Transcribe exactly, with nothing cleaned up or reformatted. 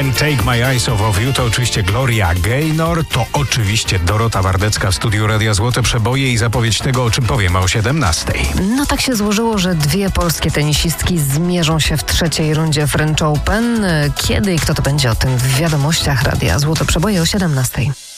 Can't Take My Eyes Off of You to oczywiście Gloria Gaynor, to oczywiście Dorota Wardecka w studiu Radia Złote Przeboje i zapowiedź tego, o czym powiemy o siedemnastej. No tak się złożyło, że dwie polskie tenisistki zmierzą się w trzeciej rundzie French Open. Kiedy i kto to będzie, o tym w wiadomościach Radia Złote Przeboje o siedemnastej.